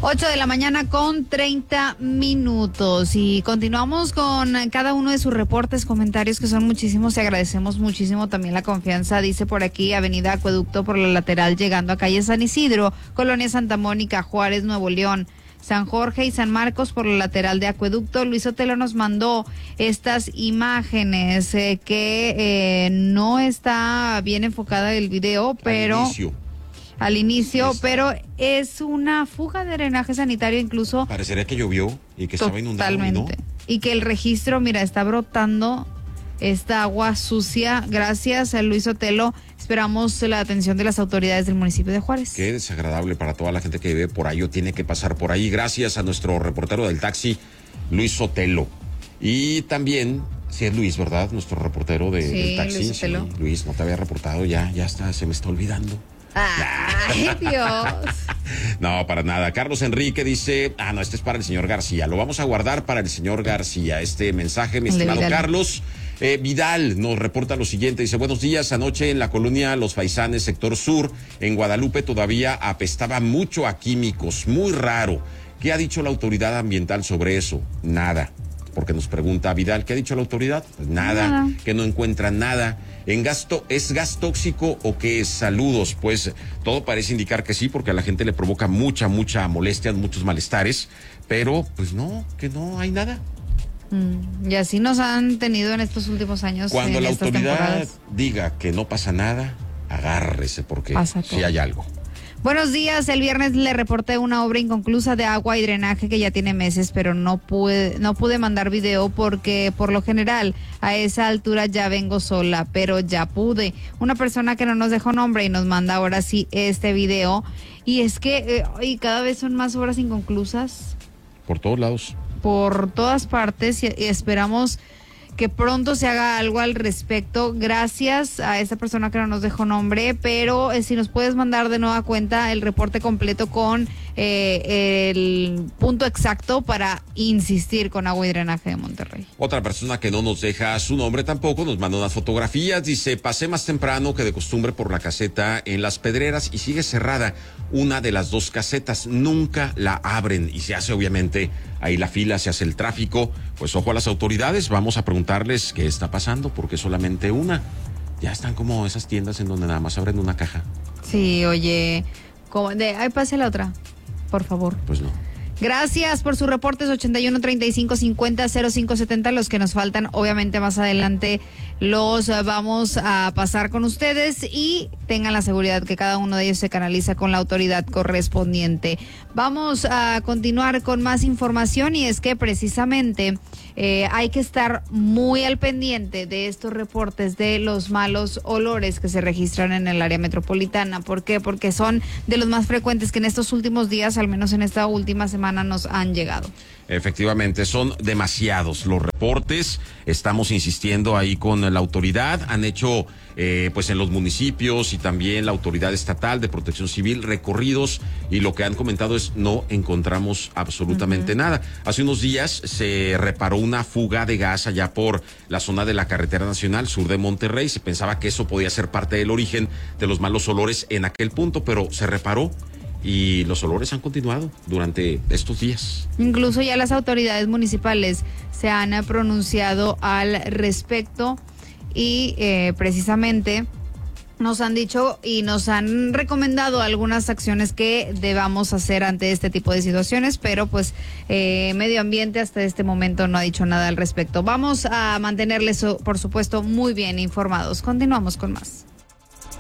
8:30 con 30 minutos y continuamos con cada uno de sus reportes, comentarios que son muchísimos y agradecemos muchísimo también la confianza. Dice por aquí, Avenida Acueducto por la lateral llegando a calle San Isidro, Colonia Santa Mónica, Juárez, Nuevo León, San Jorge y San Marcos por la lateral de Acueducto. Luis Otelo nos mandó estas imágenes que no está bien enfocada el video, pero al inicio, pero es una fuga de drenaje sanitario, incluso parecería que llovió y que estaba inundado. Totalmente. Y que el registro, mira, está brotando esta agua sucia. Gracias a Luis Otelo. Esperamos la atención de las autoridades del municipio de Juárez. Qué desagradable para toda la gente que vive por ahí o tiene que pasar por ahí. Gracias a nuestro reportero del taxi, Luis Otelo. Y también, si es Luis, ¿verdad? Nuestro reportero del taxi. Luis Otelo. Sí, Luis, no te había reportado, ya está, se me está olvidando. ¡Ay, Dios! No, para nada. Carlos Enrique dice, no, este es para el señor García. Lo vamos a guardar para el señor García. Este mensaje, mi estimado Carlos. Vidal nos reporta lo siguiente, dice, buenos días, anoche en la colonia Los Faisanes, sector sur, en Guadalupe todavía apestaba mucho a químicos, muy raro. ¿Qué ha dicho la autoridad ambiental sobre eso? Nada. Porque nos pregunta Vidal, ¿qué ha dicho la autoridad? Pues nada, que no encuentran nada. ¿Es gas tóxico o qué es? Saludos. Pues todo parece indicar que sí, porque a la gente le provoca mucha molestia, muchos malestares, pero pues no, que no hay nada. Y así nos han tenido en estos últimos años. Cuando la autoridad diga que no pasa nada, agárrese, porque sí hay algo. Buenos días, el viernes le reporté una obra inconclusa de agua y drenaje que ya tiene meses, pero no pude mandar video porque por lo general a esa altura ya vengo sola, pero ya pude. Una persona que no nos dejó nombre y nos manda ahora sí este video, y es que cada vez son más obras inconclusas. Por todos lados. Por todas partes, y esperamos que pronto se haga algo al respecto. Gracias a esta persona que no nos dejó nombre, pero si nos puedes mandar de nueva cuenta el reporte completo con el punto exacto para insistir con Agua y Drenaje de Monterrey. Otra persona que no nos deja su nombre tampoco nos manda unas fotografías, dice, pasé más temprano que de costumbre por la caseta en Las Pedreras y sigue cerrada una de las dos casetas, nunca la abren y se hace obviamente ahí la fila, se hace el tráfico. Pues ojo a las autoridades, vamos a preguntarles qué está pasando, porque solamente una. Ya están como esas tiendas en donde nada más abren una caja. Sí, oye, pase la otra, por favor. Pues no. Gracias por sus reportes, 81 35 50 05 70. Los que nos faltan, obviamente más adelante los vamos a pasar con ustedes y tengan la seguridad que cada uno de ellos se canaliza con la autoridad correspondiente. Vamos a continuar con más información, y es que precisamente hay que estar muy al pendiente de estos reportes de los malos olores que se registran en el área metropolitana. ¿Por qué? Porque son de los más frecuentes que en estos últimos días, al menos en esta última semana, nos han llegado. Efectivamente, son demasiados los reportes. Estamos insistiendo ahí con la autoridad. Han hecho, pues en los municipios y también la autoridad estatal de Protección Civil, recorridos, y lo que han comentado es no encontramos absolutamente nada. Hace unos días se reparó una fuga de gas allá por la zona de la carretera nacional sur de Monterrey. Se pensaba que eso podía ser parte del origen de los malos olores en aquel punto, pero se reparó. Y los olores han continuado durante estos días. Incluso ya las autoridades municipales se han pronunciado al respecto y precisamente nos han dicho y nos han recomendado algunas acciones que debamos hacer ante este tipo de situaciones, pero pues Medio Ambiente hasta este momento no ha dicho nada al respecto. Vamos a mantenerles, por supuesto, muy bien informados. Continuamos con más.